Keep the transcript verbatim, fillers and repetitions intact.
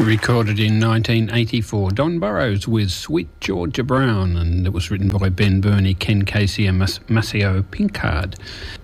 Recorded in nineteen eighty-four, Don Burrows with Sweet Georgia Brown, and it was written by Ben Burney, Ken Casey and Mas- Maceo Pinkard.